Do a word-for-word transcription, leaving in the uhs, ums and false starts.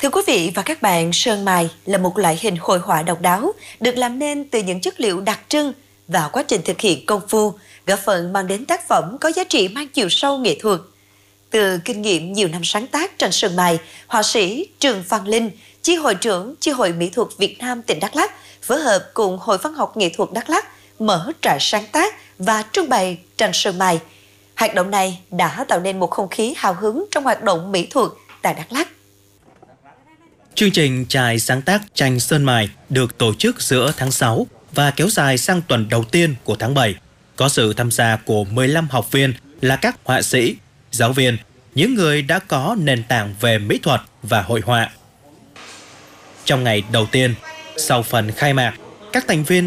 Thưa quý vị và các bạn, sơn mài là một loại hình hội họa độc đáo được làm nên từ những chất liệu đặc trưng và quá trình thực hiện công phu, góp phần mang đến tác phẩm có giá trị mang chiều sâu nghệ thuật. Từ kinh nghiệm nhiều năm sáng tác tranh sơn mài, họa sĩ Trương Văn Linh, chi hội trưởng chi hội mỹ thuật Việt Nam tỉnh Đắk Lắk, phối hợp cùng Hội Văn học Nghệ thuật Đắk Lắk mở trại sáng tác và trưng bày tranh sơn mài. Hoạt động này đã tạo nên một không khí hào hứng trong hoạt động mỹ thuật tại Đắk Lắk. Chương trình trại sáng tác tranh sơn mài được tổ chức giữa tháng sáu và kéo dài sang tuần đầu tiên của tháng bảy. Có sự tham gia của mười lăm học viên là các họa sĩ, giáo viên, những người đã có nền tảng về mỹ thuật và hội họa. Trong ngày đầu tiên, sau phần khai mạc, các thành viên